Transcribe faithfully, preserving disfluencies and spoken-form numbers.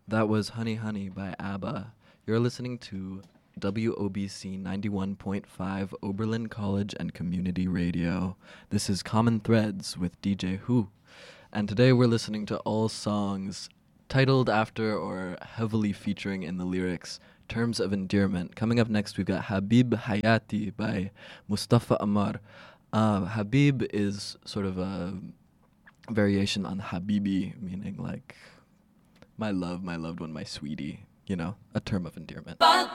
That was Honey Honey by ABBA. You're listening to W O B C ninety-one point five Oberlin College and Community Radio. This is Common Threads with D J Who. And today we're listening to all songs titled after or heavily featuring in the lyrics Terms of Endearment. Coming up next, we've got Habib Hayati by Mustafa Amar. Uh, Habib is sort of a variation on Habibi, meaning like my love, my loved one, my sweetie, you know, a term of endearment. Ba